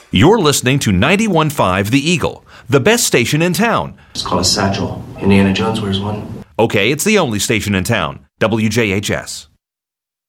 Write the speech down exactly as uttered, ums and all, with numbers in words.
You're listening to ninety-one point five The Eagle, the best station in town. It's called a satchel. Indiana Jones wears one. Okay, it's the only station in town. W J H S.